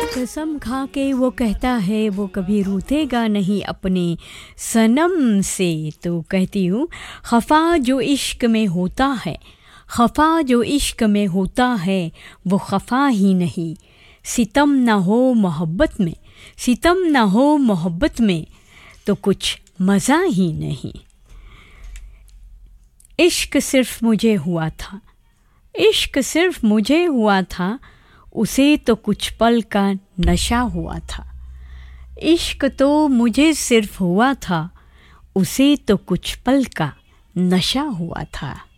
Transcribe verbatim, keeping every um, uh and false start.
कसम खा के वो कहता है वो कभी रूठेगा नहीं अपने सनम से। तो कहती हूँ खफा जो इश्क में होता है, खफा जो इश्क में होता है वो खफा ही नहीं। सितम ना हो मोहब्बत में, सितम ना हो मोहब्बत में तो कुछ मज़ा ही नहीं। इश्क सिर्फ मुझे हुआ था, इश्क सिर्फ मुझे हुआ था, उसे तो कुछ पल का नशा हुआ था। इश्क तो मुझे सिर्फ हुआ था, उसे तो कुछ पल का नशा हुआ था।